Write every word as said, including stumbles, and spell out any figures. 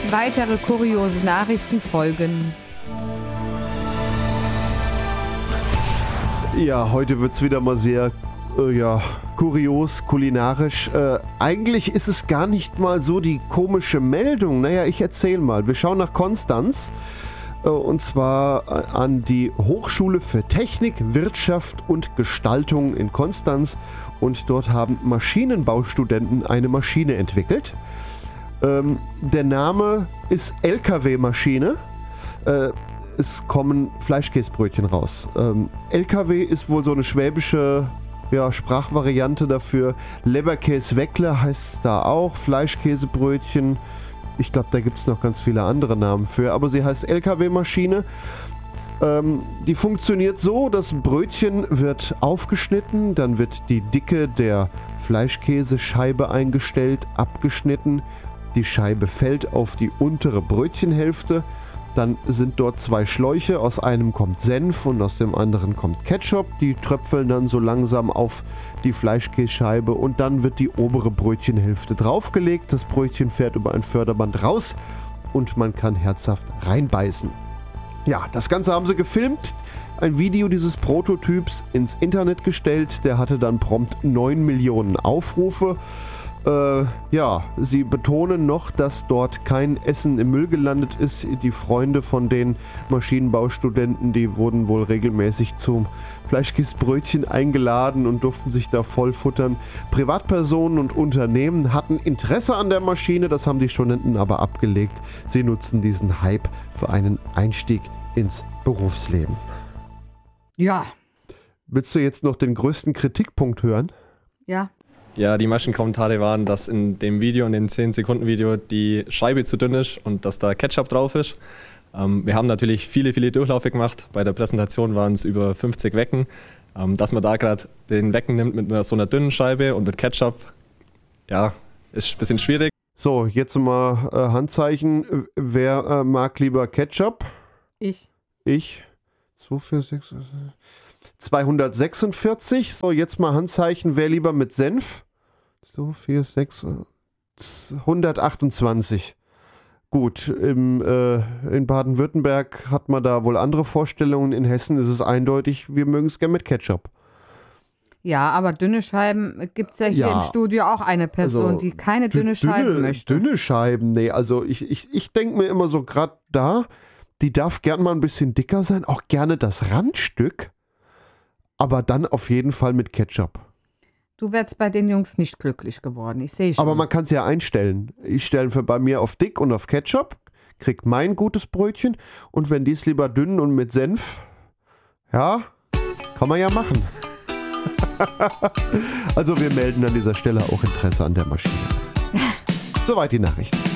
weitere kuriose Nachrichten folgen. Ja, heute wird es wieder mal sehr äh, ja, kurios, kulinarisch. Äh, eigentlich ist es gar nicht mal so die komische Meldung. Naja, ich erzähle mal. Wir schauen nach Konstanz. Äh, und zwar an die Hochschule für Technik, Wirtschaft und Gestaltung in Konstanz. Und dort haben Maschinenbaustudenten eine Maschine entwickelt. Ähm, der Name ist L K W-Maschine. Äh, es kommen Fleischkäsebrötchen raus. Ähm, L K W ist wohl so eine schwäbische ja, Sprachvariante dafür. Leberkäse-Weckle heißt da auch. Fleischkäsebrötchen. Ich glaube, da gibt es noch ganz viele andere Namen für. Aber sie heißt L K W-Maschine. Ähm, die funktioniert so, das Brötchen wird aufgeschnitten, dann wird die Dicke der Fleischkäsescheibe eingestellt, abgeschnitten. Die Scheibe fällt auf die untere Brötchenhälfte. Dann sind dort zwei Schläuche, aus einem kommt Senf und aus dem anderen kommt Ketchup. Die tröpfeln dann so langsam auf die Fleischkässcheibe und dann wird die obere Brötchenhälfte draufgelegt. Das Brötchen fährt über ein Förderband raus und man kann herzhaft reinbeißen. Ja, das Ganze haben sie gefilmt, ein Video dieses Prototyps ins Internet gestellt. Der hatte dann prompt neun Millionen Aufrufe. Äh, ja, sie betonen noch, dass dort kein Essen im Müll gelandet ist. Die Freunde von den Maschinenbaustudenten, die wurden wohl regelmäßig zum Fleischkäsebrötchen eingeladen und durften sich da voll futtern. Privatpersonen und Unternehmen hatten Interesse an der Maschine, das haben die Studenten aber abgelegt. Sie nutzen diesen Hype für einen Einstieg ins Berufsleben. Ja. Willst du jetzt noch den größten Kritikpunkt hören? Ja. Ja, die meisten Kommentare waren, dass in dem Video, in dem zehn Sekunden Video, die Scheibe zu dünn ist und dass da Ketchup drauf ist. Ähm, wir haben natürlich viele, viele Durchlaufe gemacht. Bei der Präsentation waren es über fünfzig Wecken. Ähm, dass man da gerade den Wecken nimmt mit einer, so einer dünnen Scheibe und mit Ketchup, ja, ist ein bisschen schwierig. So, jetzt mal äh, Handzeichen. Wer äh, mag lieber Ketchup? Ich. Ich. zwei, vier, sechs, zweihundertsechsundvierzig. So, jetzt mal Handzeichen. Wer lieber mit Senf? So, vier, sechs, hundertachtundzwanzig. Gut, im, äh, in Baden-Württemberg hat man da wohl andere Vorstellungen. In Hessen ist es eindeutig, wir mögen es gerne mit Ketchup. Ja, aber dünne Scheiben gibt es ja hier Ja. im Studio auch eine Person, Also, die keine dünne dünne Scheiben möchte. Dünne Scheiben, nee, also ich, ich, ich denke mir immer so, gerade da, die darf gern mal ein bisschen dicker sein, auch gerne das Randstück, aber dann auf jeden Fall mit Ketchup. Du wärst bei den Jungs nicht glücklich geworden, ich sehe schon. Aber man kann es ja einstellen. Ich stelle für bei mir auf dick und auf Ketchup, krieg mein gutes Brötchen und wenn die es lieber dünn und mit Senf, ja, kann man ja machen. Also wir melden an dieser Stelle auch Interesse an der Maschine. Soweit die Nachrichten.